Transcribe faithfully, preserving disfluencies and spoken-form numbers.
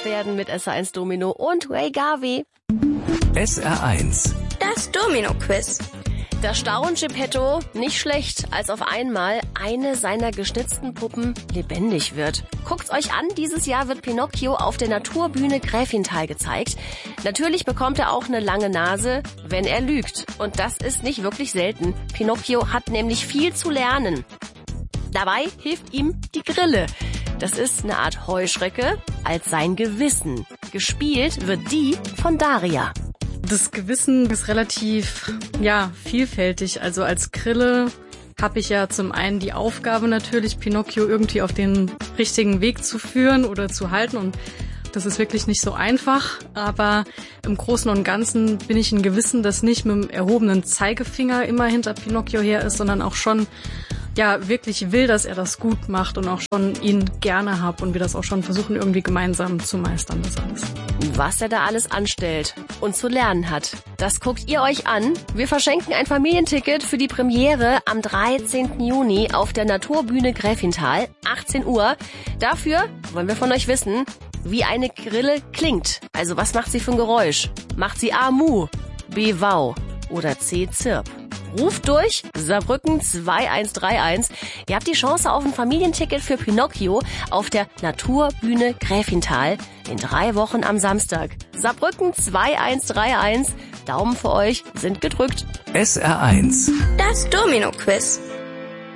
werden mit S R eins Domino und Ray Garvey. S R eins. Das Domino-Quiz. Das Staunen Geppetto nicht schlecht, als auf einmal eine seiner geschnitzten Puppen lebendig wird. Guckt's euch an, dieses Jahr wird Pinocchio auf der Naturbühne Gräfenthal gezeigt. Natürlich bekommt er auch eine lange Nase, wenn er lügt. Und das ist nicht wirklich selten. Pinocchio hat nämlich viel zu lernen. Dabei hilft ihm die Grille. Das ist eine Art Heuschrecke als sein Gewissen. Gespielt wird die von Daria. Das Gewissen ist relativ, ja, vielfältig. Also als Grille habe ich ja zum einen die Aufgabe natürlich, Pinocchio irgendwie auf den richtigen Weg zu führen oder zu halten. Und das ist wirklich nicht so einfach. Aber im Großen und Ganzen bin ich ein Gewissen, das nicht mit dem erhobenen Zeigefinger immer hinter Pinocchio her ist, sondern auch schon ja wirklich will, dass er das gut macht und auch schon ihn gerne hab und wir das auch schon versuchen, irgendwie gemeinsam zu meistern, das alles. Was er da alles anstellt und zu lernen hat, das guckt ihr euch an. Wir verschenken ein Familienticket für die Premiere am dreizehnten Juni auf der Naturbühne Gräfenthal, achtzehn Uhr. Dafür wollen wir von euch wissen, wie eine Grille klingt. Also was macht sie für ein Geräusch? Macht sie A, Mu, B, Wow oder C, Zirp? Ruft durch, Saarbrücken zwei eins drei eins. Ihr habt die Chance auf ein Familienticket für Pinocchio auf der Naturbühne Gräfenthal in drei Wochen am Samstag. Saarbrücken zwei eins drei eins. Daumen für euch sind gedrückt. S R eins. Das Domino-Quiz.